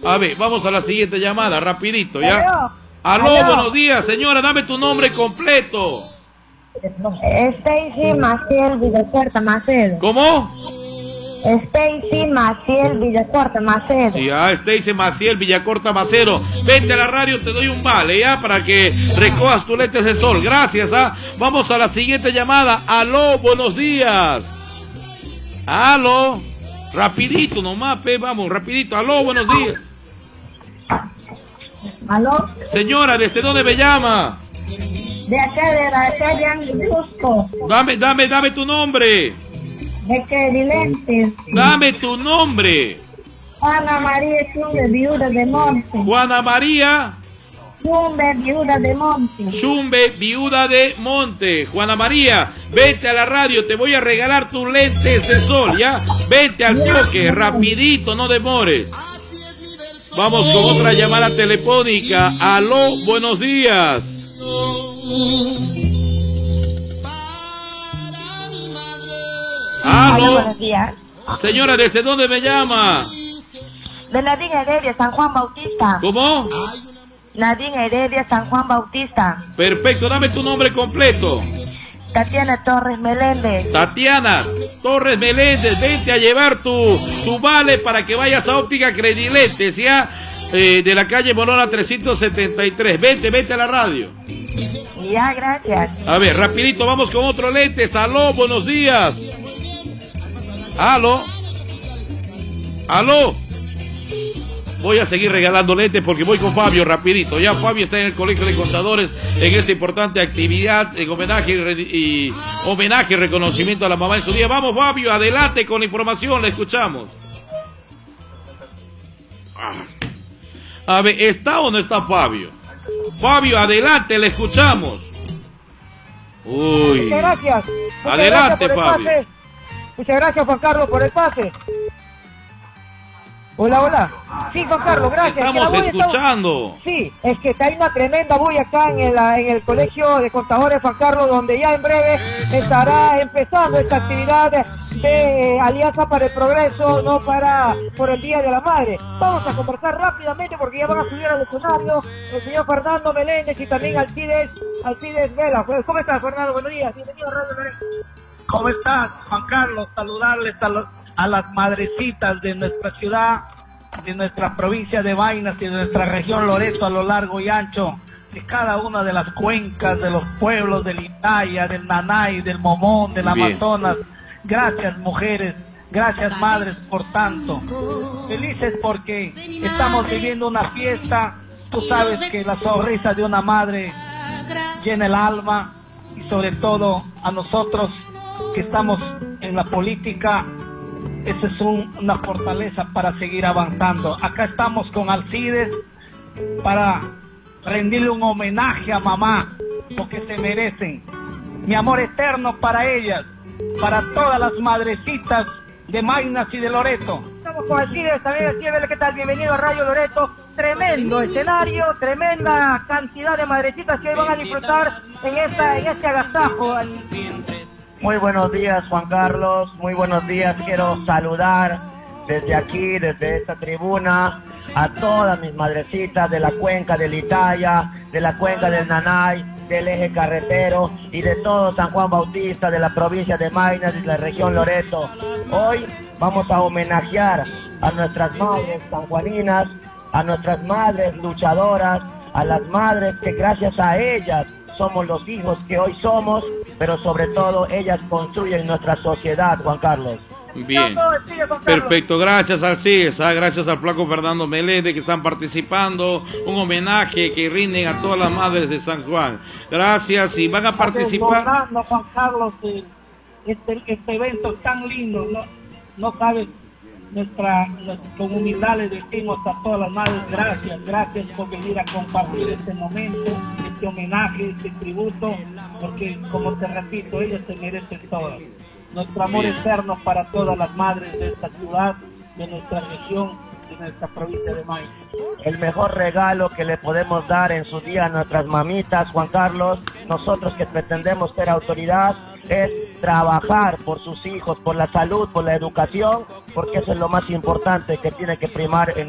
A ver, vamos a la siguiente llamada, rapidito, ¿ya? Aló, buenos días, señora, dame tu nombre completo. Stacy Maciel Villacorta Macedo. ¿Cómo? Stacy Maciel Villacorta Macedo. Ya, Stacy Maciel Villacorta Macedo. Vente a la radio, te doy un vale, ¿ya? Para que recojas tus lentes de sol. Gracias, ¿ah? Vamos a la siguiente llamada. Aló, buenos días. Aló. Rapidito nomás, vamos, rapidito. Aló, buenos días. ¿Aló? Señora, ¿desde dónde me llama? De acá, de la calle Angusco. Dame tu nombre. De Querilentes. Dame tu nombre. Juana María Chumbe, viuda de Monte. Juana María Chumbe, viuda de Monte. Chumbe, viuda de Monte. Juana María, vente a la radio, te voy a regalar tus lentes de sol, ¿ya? Vente al toque, rapidito, no demores. Vamos con otra llamada telefónica. Aló, buenos días. Aló. Buenos días. Señora, ¿desde dónde me llama? De Nadine Heredia, San Juan Bautista. ¿Cómo? Nadine Heredia, San Juan Bautista. Perfecto, dame tu nombre completo. Tatiana Torres Meléndez. Tatiana Torres Meléndez, vente a llevar tu vale para que vayas a Óptica Credilentes, ¿ya? De la calle Morona 373. Vente a la radio. Ya, gracias. A ver, rapidito, vamos con otro lentes. Aló, buenos días. Aló. Aló. Voy a seguir regalando lentes porque voy con Fabio rapidito. Ya Fabio está en el Colegio de Contadores en esta importante actividad en homenaje y reconocimiento a la mamá en su día. Vamos Fabio, adelante con la información, la escuchamos. A ver, ¿está o no está Fabio? Fabio, adelante, le escuchamos. Uy. Muchas gracias. Adelante, Fabio. Muchas gracias, Juan Carlos, por el pase. Hola, hola. Sí, Juan Carlos, gracias. Estamos escuchando. Sí, es que hay una tremenda bulla acá en el Colegio de Contadores, Juan Carlos, donde ya en breve estará empezando esta actividad de Alianza para el Progreso, no por el Día de la Madre. Vamos a conversar rápidamente porque ya van a subir al escenario el señor Fernando Meléndez y también Alcides Vela. ¿Cómo estás, Fernando? Buenos días. Bienvenido a Radio Meléndez. ¿Cómo estás, Juan Carlos? Saludarles a las madrecitas de nuestra ciudad, de nuestra provincia de Vainas y de nuestra región Loreto a lo largo y ancho, de cada una de las cuencas, de los pueblos del Itaya, del Nanay, del Momón, del Amazonas. Gracias, mujeres, gracias, madres, por tanto. Felices porque estamos viviendo una fiesta. Tú sabes que la sonrisa de una madre llena el alma y sobre todo a nosotros que estamos en la política, esa es una fortaleza para seguir avanzando. Acá estamos con Alcides para rendirle un homenaje a mamá, lo que se merecen. Mi amor eterno para ellas, para todas las madrecitas de Maynas y de Loreto. Estamos con Alcides, también Alcides, ¿qué tal? Bienvenido a Radio Loreto. Tremendo escenario, tremenda cantidad de madrecitas que hoy van a disfrutar en este agasajo. Muy buenos días, Juan Carlos, muy buenos días. Quiero saludar desde aquí, desde esta tribuna, a todas mis madrecitas de la cuenca del Itaya, de la cuenca del Nanay, del eje carretero y de todo San Juan Bautista, de la provincia de Maynas y de la región Loreto. Hoy vamos a homenajear a nuestras madres sanjuaninas, a nuestras madres luchadoras, a las madres que gracias a ellas somos los hijos que hoy somos, pero sobre todo ellas construyen nuestra sociedad, Juan Carlos. Bien, perfecto, gracias Alcides, gracias al flaco Fernando Meléndez que están participando, un homenaje que rinden a todas las madres de San Juan. Gracias y van a participar. Juan Carlos, este evento tan lindo, no sabes, con humildad le decimos a todas las madres gracias por venir a compartir este momento, este homenaje, este tributo, porque como te repito, ellas se merecen todo. Nuestro amor eterno para todas las madres de esta ciudad, de nuestra región, de nuestra provincia de Maynas. El mejor regalo que le podemos dar en su día a nuestras mamitas, Juan Carlos, nosotros que pretendemos ser autoridad, es trabajar por sus hijos, por la salud, por la educación, porque eso es lo más importante que tiene que primar en